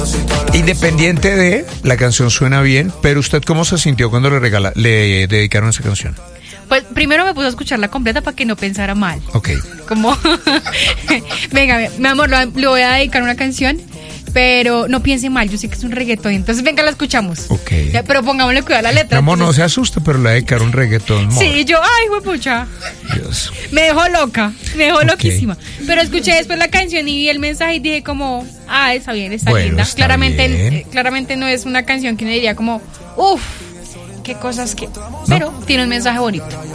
Independiente de, la canción suena bien, pero ¿usted cómo se sintió cuando le dedicaron esa canción? Pues primero me puse a escucharla completa para que no pensara mal. Ok. Como, venga, mi amor, le voy a dedicar una canción, pero no piense mal, yo sé que es un reggaetón, entonces venga, la escuchamos. Ok. Ya, pero pongámosle cuidado a la letra. Mi amor, entonces... no se asuste, pero le voy a dedicar un reggaetón. Amor. Sí, yo, ay, huepucha. Dios. Me dejó loca, me dejó loquísima. Pero escuché después la canción y vi el mensaje y dije como, está bien, está Bueno, linda. está Claramente, bien. claramente no es una canción que uno diría como, uff, qué cosas que... Pero tiene un mensaje bonito.